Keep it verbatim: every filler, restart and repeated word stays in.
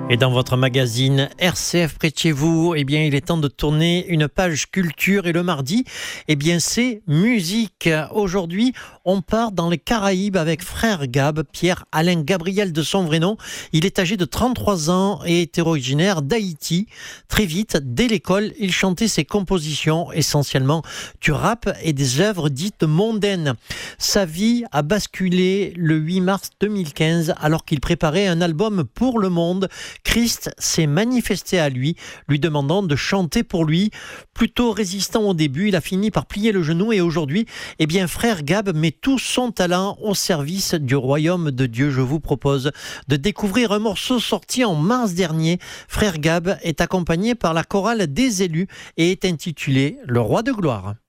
Et dans votre magazine R C F près de chez vous, eh bien, il est temps de tourner une page culture. Et le mardi, eh bien, c'est musique. Aujourd'hui, on part dans les Caraïbes avec Frère Gab, Pierre-Alain Gabriel de son vrai nom. Il est âgé de trente-trois ans et est originaire d'Haïti. Très vite, dès l'école, il chantait ses compositions, essentiellement du rap et des œuvres dites mondaines. Sa vie a basculé le huit mars deux mille quinze alors qu'il préparait un album pour le monde. Christ s'est manifesté à lui, lui demandant de chanter pour lui. Plutôt résistant au début, il a fini par plier le genou et aujourd'hui, eh bien, Frère Gab met tout son talent au service du royaume de Dieu. Je vous propose de découvrir un morceau sorti en mars dernier. Frère Gab est accompagné par la chorale des élus et est intitulé Le Roi de Gloire.